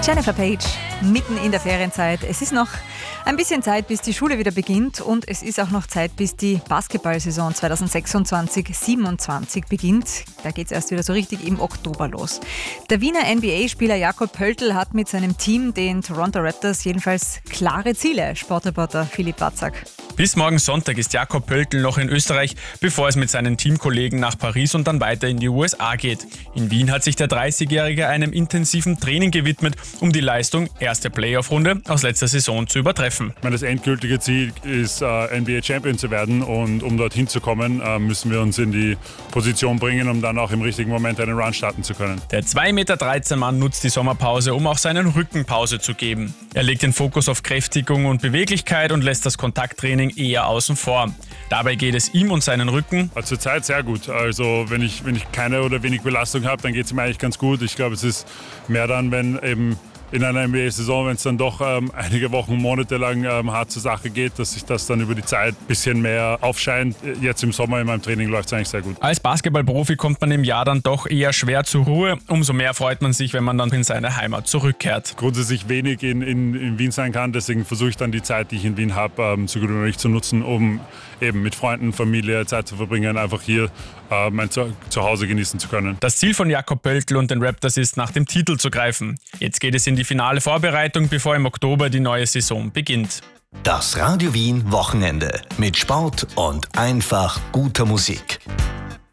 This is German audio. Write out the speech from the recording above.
Jennifer Page, mitten in der Ferienzeit. Es ist noch ein bisschen Zeit, bis die Schule wieder beginnt und es ist auch noch Zeit, bis die Basketballsaison 2026/27 beginnt. Da geht es erst wieder so richtig im Oktober los. Der Wiener NBA-Spieler Jakob Pöltl hat mit seinem Team, den Toronto Raptors, jedenfalls klare Ziele. Sportreporter Philipp Watzak. Bis morgen Sonntag ist Jakob Pöltl noch in Österreich, bevor es mit seinen Teamkollegen nach Paris und dann weiter in die USA geht. In Wien hat sich der 30-Jährige einem intensiven Training gewidmet, um die Leistung erste Playoff-Runde aus letzter Saison zu übertreffen. Das endgültige Ziel ist, NBA-Champion zu werden, und um dorthin zu kommen, müssen wir uns in die Position bringen, um dann auch im richtigen Moment einen Run starten zu können. Der 2,13 Meter Mann nutzt die Sommerpause, um auch seinen Rücken Pause zu geben. Er legt den Fokus auf Kräftigung und Beweglichkeit und lässt das Kontakttraining eher außen vor. Dabei geht es ihm und seinen Rücken Zurzeit sehr gut. Also wenn ich keine oder wenig Belastung habe, dann geht es mir eigentlich ganz gut. Ich glaube, es ist mehr dann, wenn eben in einer NBA-Saison, wenn es dann doch einige Wochen, Monate lang hart zur Sache geht, dass sich das dann über die Zeit ein bisschen mehr aufscheint. Jetzt im Sommer in meinem Training läuft es eigentlich sehr gut. Als Basketballprofi kommt man im Jahr dann doch eher schwer zur Ruhe. Umso mehr freut man sich, wenn man dann in seine Heimat zurückkehrt. Grundsätzlich wenig in Wien sein kann, deswegen versuche ich dann die Zeit, die ich in Wien habe, so gut wie möglich zu nutzen, um eben mit Freunden, Familie Zeit zu verbringen, einfach hier mein Zuhause genießen zu können. Das Ziel von Jakob Pöltl und den Raptors ist, nach dem Titel zu greifen. Jetzt geht es in die finale Vorbereitung, bevor im Oktober die neue Saison beginnt. Das Radio Wien Wochenende mit Sport und einfach guter Musik.